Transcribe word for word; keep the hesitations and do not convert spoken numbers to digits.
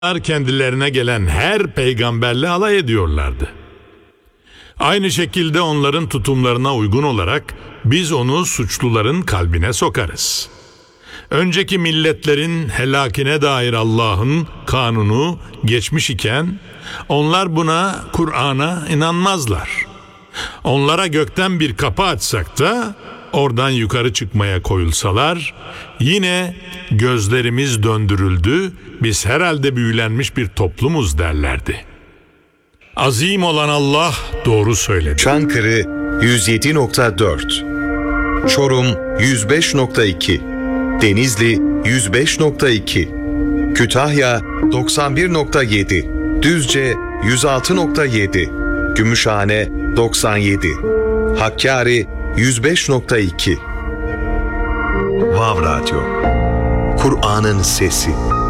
kendilerine gelen her peygamberle alay ediyorlardı. Aynı şekilde onların tutumlarına uygun olarak biz onu suçluların kalbine sokarız. Önceki milletlerin helakine dair Allah'ın kanunu geçmiş iken onlar buna, Kur'an'a inanmazlar. Onlara gökten bir kapı açsak da oradan yukarı çıkmaya koyulsalar yine gözlerimiz döndürüldü, biz herhalde büyülenmiş bir toplumuz derlerdi. Azim olan Allah doğru söyledi. Çankırı yüz yedi nokta dört, Çorum yüz beş nokta iki, Denizli yüz beş nokta iki, Kütahya doksan bir nokta yedi, Düzce yüz altı nokta yedi, Gümüşhane doksan yedi, Hakkari yüz beş nokta iki. Vav Radyo, Kur'an'ın sesi.